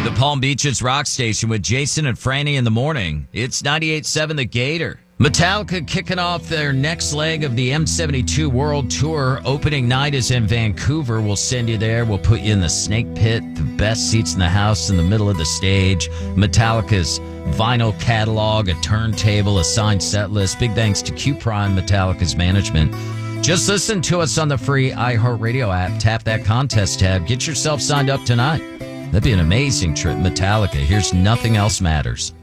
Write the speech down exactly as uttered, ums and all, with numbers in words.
The Palm Beaches Rock Station with Jason and Franny in the morning. It's ninety-eight point seven The Gator. Metallica kicking off their next leg of the M seventy-two World Tour. Opening night is in Vancouver. We'll send you there. We'll put you in the snake pit, the best seats in the house in the middle of the stage. Metallica's vinyl catalog, a turntable, a signed set list. Big thanks to Q Prime, Metallica's management. Just listen to us on the free iHeartRadio app. Tap that contest tab. Get yourself signed up tonight. That'd be an amazing trip. Metallica. Here's Nothing Else Matters.